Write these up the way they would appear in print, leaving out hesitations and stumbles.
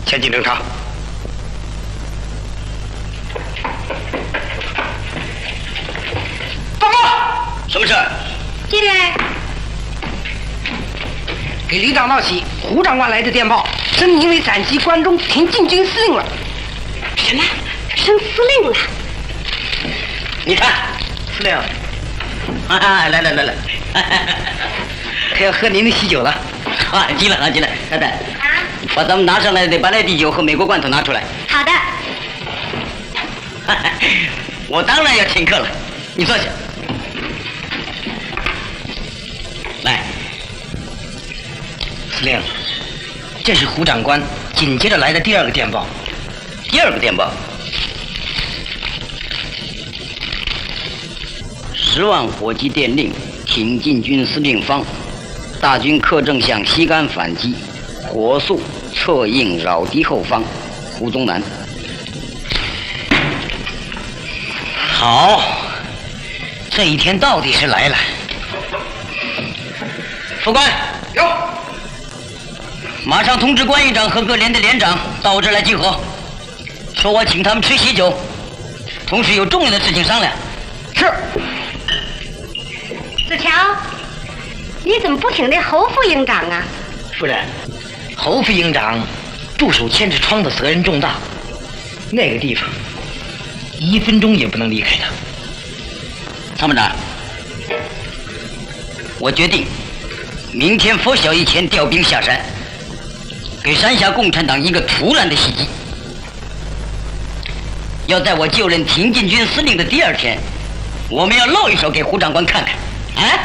前进侦查。报告，什么事？ 进来。 给李长道喜胡长官来的电报，升您为陕西关中挺进军司令了。 什么？升司令了？ 你看，司令，来，可要喝您的喜酒了。啊，进来，太太。 啊。 把咱们拿上来的白兰地酒和美国罐头拿出来。 好的。 我当然要请客了，你坐下。来，司令，这是胡长官紧接着来的第二个电报。第二个电报，10万火急电令，挺进军司令方，大军克正向西干反击，火速策应扰敌后方，胡宗南。好，这一天到底是来了。副官有，马上通知关营长和各连的连长到我这儿来集合，说我请他们吃喜酒，同时有重要的事情商量。是。 子乔，你怎么不请那侯副营长啊？ 夫人，侯副营长驻守千纸窗的责任重大，那个地方1分钟也不能离开他。参谋长，我决定明天拂晓以前调兵下山，给山下共产党一个突然的袭击。要在我就任挺进军司令的第2天，我们要露一手给胡长官看看。啊！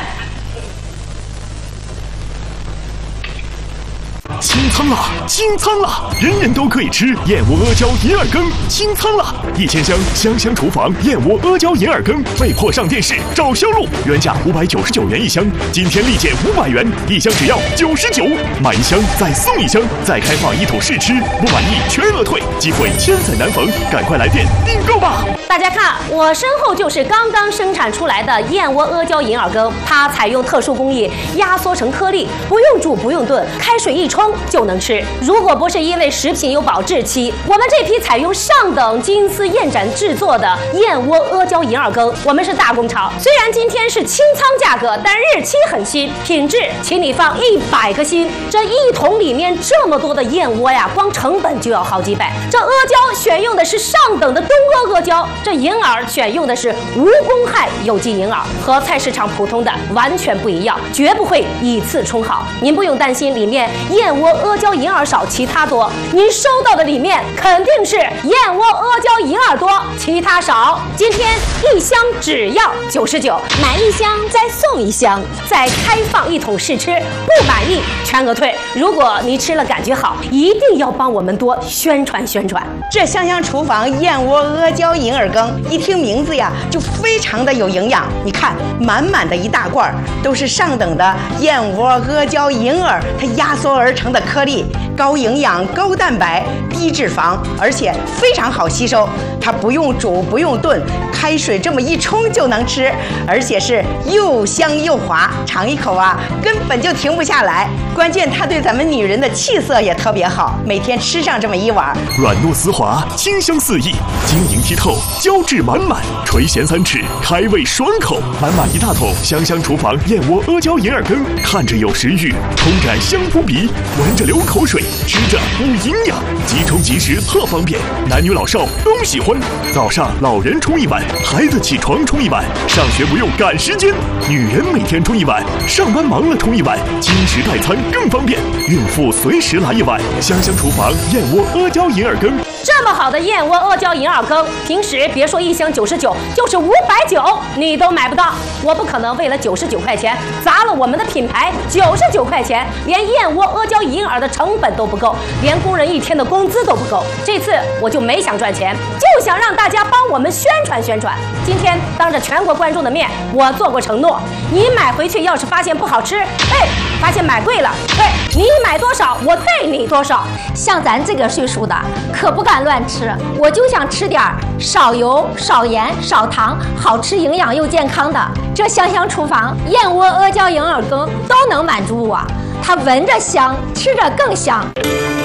清仓了，清仓了！人人都可以吃燕窝阿胶银耳羹，清仓了！1000箱香香厨房燕窝阿胶银耳羹被迫上电视找销路，原价599元1箱，今天立减500元，1箱只要99，买1箱再送1箱，再开放1桶试吃，不满意全额退，机会千载难逢，赶快来电订购吧！ 大家看，我身后就是刚刚生产出来的燕窝阿胶银耳羹，它采用特殊工艺压缩成颗粒，不用煮不用炖，开水一冲就能吃。如果不是因为食品有保质期，我们这批采用上等金丝燕盏制作的燕窝阿胶银耳羹，我们是大工厂。虽然今天是清仓价格，但日期很新，品质请你放100个心。这1桶里面这么多的燕窝呀，光成本就要好几百。这阿胶选用的是上等的东阿胶，这银耳选用的是无公害有机银耳，和菜市场普通的完全不一样，绝不会以次充好。您不用担心里面燕窝阿胶银耳少，其他多。您收到的里面肯定是燕窝阿胶银耳多，其他少。今天1箱只要99，买1箱再送1箱，再开放1桶试吃，不满意全额退。如果你吃了感觉好，一定要帮我们多宣传宣传。 这香香厨房燕窝阿胶银耳羹，一听名字呀就非常的有营养。你看，满满的一大罐都是上等的燕窝阿胶银耳，它压缩而成的颗粒，高营养、高蛋白、低脂肪，而且非常好吸收。它不用煮不用炖，开水这么一冲就能吃，而且是又香又滑，尝一口啊根本就停不下来。关键它对咱们女人的气色也特别好，每天吃上这么1碗， 软糯丝滑，清香四溢，晶莹剔透，胶质满满，垂涎3尺，开胃爽口。满满1大桶香香厨房燕窝阿胶银耳羹，看着有食欲，冲着香扑鼻，闻着流口水，吃着补营养，即冲即食特方便，男女老少都喜欢。早上老人冲1碗，孩子起床冲1碗，上学不用赶时间，女人每天冲1碗，上班忙了冲1碗，经食代餐更方便，孕妇随时来1碗。香香厨房燕窝阿胶银耳羹。 这么好的燕窝阿胶银耳羹，平时别说1箱99，就是590你都买不到。我不可能为了99块钱砸了我们的品牌，99块钱连燕窝阿胶银耳的成本都不够，连工人1天的工资都不够。这次我就没想赚钱，就想让大家帮我们宣传宣传。今天当着全国观众的面，我做过承诺，你买回去要是发现不好吃，发现买贵了，你买多少我退你多少。 像咱这个岁数的可不敢乱吃，我就想吃点少油少盐少糖，好吃营养又健康的。这香香厨房燕窝阿胶银耳羹都能满足我，它闻着香，吃着更香。